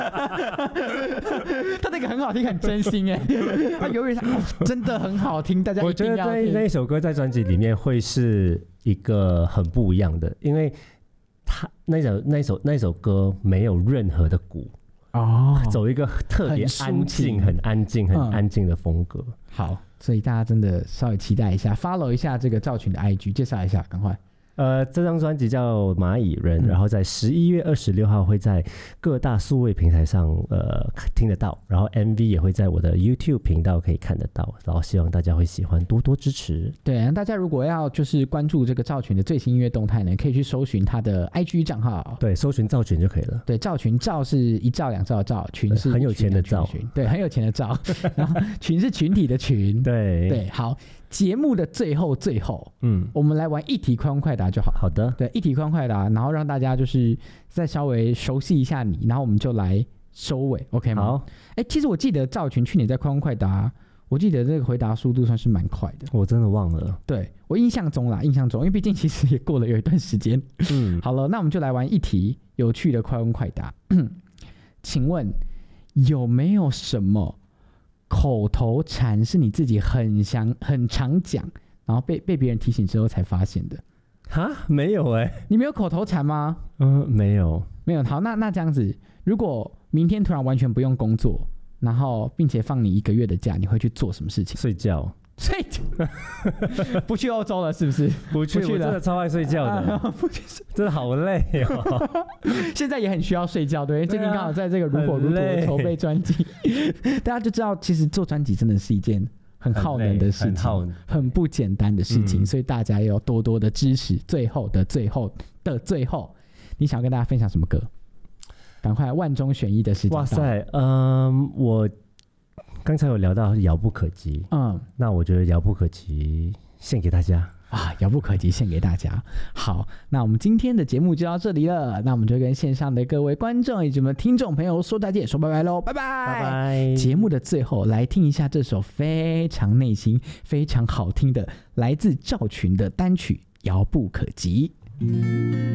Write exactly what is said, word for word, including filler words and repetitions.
他那个很好听，很真心哎，他永远、哦、真的很好听，大家一定要听。 我觉得那一首歌在专辑里面会是一个很不一样的，因为他那首那首那首歌没有任何的鼓哦，走一个特别安静、很安静、很安静的风格。嗯、 好，所以大家真的稍微期待一下 ，follow 一下这个赵群的 I G， 介绍一下，赶快。 呃，这张专辑叫《蚂蚁人》，嗯、然后在十一月二十六号会在各大数位平台上呃听得到，然后 M V 也会在我的 YouTube 频道可以看得到，然后希望大家会喜欢，多多支持。 对，大家如果要就是关注这个赵群的最新音乐动态呢，可以去搜寻他的 I G 账号， 对，搜寻赵群就可以了。 对，赵群，赵是一兆两兆的赵，群是很有钱的赵， 对，很有钱的赵，然后群是群体的群， 对对，好。节目的最后最后，嗯，我们来玩一题快问快答就好。 好的， 对，一题快问快答，然后让大家就是再稍微熟悉一下你，然后我们就来收尾 ，OK 吗？ 好， 哎，其实我记得赵群去年在快问快答，我记得这个回答速度算是蛮快的。 我真的忘了， 对我印象中啦，印象中，因为毕竟其实也过了有一段时间。嗯，好了，那我们就来玩一题有趣的快问快答。请问有没有什么口头禅是你自己很想很常讲，然后被被别人提醒之后才发现的？ 哈，没有哎、欸， 你没有口头禅吗？ 嗯，没有， 没有。好，那那这样子，如果明天突然完全不用工作，然后并且放你一个月的假，你会去做什么事情？ 睡觉。 睡觉？不去欧洲了是不是？ 不去， 不去了， 我真的超爱睡觉的，啊、 不去真的好累哦。 现在也很需要睡觉，对，最近刚好在这个如火如荼的筹备专辑，大家就知道，其实做专辑真的是一件很耗能的事情，很, 很不简单的事情、嗯，所以大家要多多的支持。最后的最后的最后，你想要跟大家分享什么歌？赶快万中选一的时间。 哇塞，嗯，我刚才有聊到遥不可及，嗯，那我觉得遥不可及献给大家啊，遥不可及献给大家。好，那我们今天的节目就到这里了，那我们就跟线上的各位观众以及我们听众朋友说再见，说拜拜喽，拜拜拜拜。 节目的最后来听一下这首非常内心非常好听的来自赵群的单曲《遥不可及》。